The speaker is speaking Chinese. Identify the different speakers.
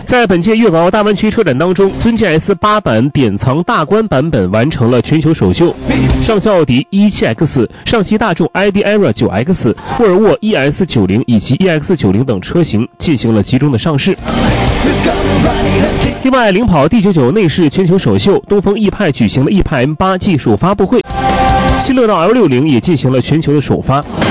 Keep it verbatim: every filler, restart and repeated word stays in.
Speaker 1: 在本届粤港澳大湾区车展当中，尊驾 S 八 版典藏大观版本完成了全球首秀，上汽奥迪 E 七 X、上汽大众 I D Era 九 X、沃尔沃 E S 九十 以及 E X 九十 等车型进行了集中的上市。另外，领跑 D 九十九 内饰全球首秀，东风 E 派举行了 E 派 M 八 技术发布会，新乐道 L 六十 也进行了全球的首发。